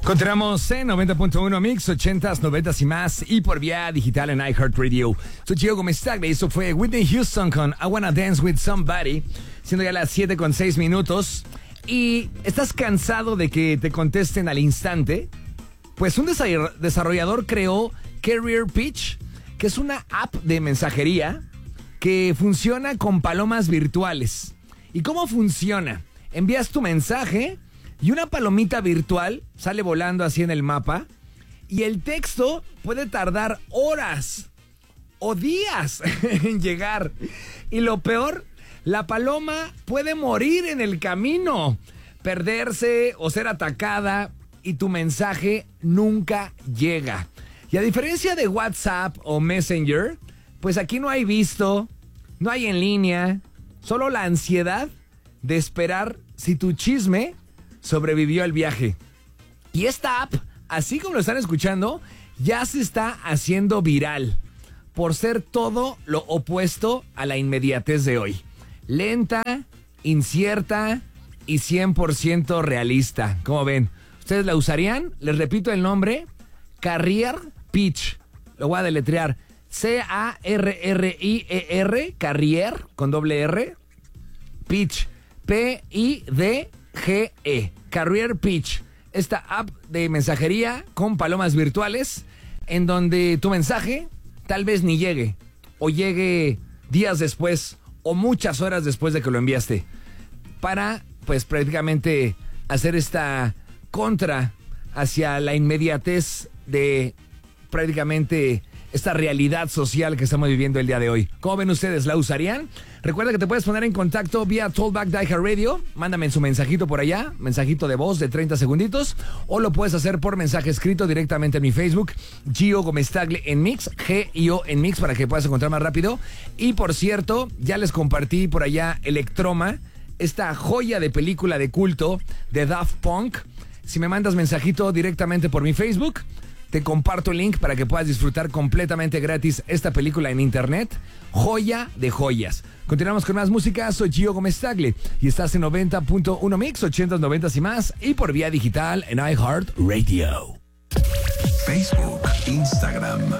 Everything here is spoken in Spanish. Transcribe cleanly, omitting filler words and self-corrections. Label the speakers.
Speaker 1: Continuamos en 90.1 Mix, 80s, 90s y más, y por vía digital en iHeartRadio. Soy Gio Gómez-Tagle y eso fue Whitney Houston con I Wanna Dance With Somebody, siendo ya las 7:06. ¿Y estás cansado de que te contesten al instante? Pues un desarrollador creó Carrier Pitch, que es una app de mensajería que funciona con palomas virtuales. ¿Y cómo funciona? Envías tu mensaje y una palomita virtual sale volando así en el mapa, y el texto puede tardar horas o días en llegar. Y lo peor, la paloma puede morir en el camino, perderse o ser atacada, y tu mensaje nunca llega. Y a diferencia de WhatsApp o Messenger, pues aquí no hay visto, no hay en línea, solo la ansiedad de esperar si tu chisme sobrevivió al viaje. Y esta app, así como lo están escuchando, ya se está haciendo viral por ser todo lo opuesto a la inmediatez de hoy. Lenta, incierta y 100% realista. ¿Cómo ven? ¿Ustedes la usarían? Les repito el nombre: Carrier Pitch. Lo voy a deletrear: Carrier, Carrier, con doble R, Pitch, P-I-D-G-E. Carrier Pitch, esta app de mensajería con palomas virtuales, en donde tu mensaje tal vez ni llegue, o llegue días después, o muchas horas después de que lo enviaste, para pues prácticamente hacer esta contra hacia la inmediatez de prácticamente esta realidad social que estamos viviendo el día de hoy. ¿Cómo ven ustedes? ¿La usarían? Recuerda que te puedes poner en contacto vía Talkback de iHeartRadio. Mándame su mensajito por allá, mensajito de voz de 30 segunditos, o lo puedes hacer por mensaje escrito directamente en mi Facebook, Gio Gómez-Tagle en Mix, G-I-O en Mix, para que puedas encontrar más rápido. Y por cierto, ya les compartí por allá Electroma, esta joya de película de culto de Daft Punk. Si me mandas mensajito directamente por mi Facebook, te comparto el link para que puedas disfrutar completamente gratis esta película en internet. Joya de joyas. Continuamos con más música. Soy Gio Gómez-Tagle y estás en 90.1 Mix, 80s, 90s y más, y por vía digital en iHeartRadio.
Speaker 2: Facebook, Instagram,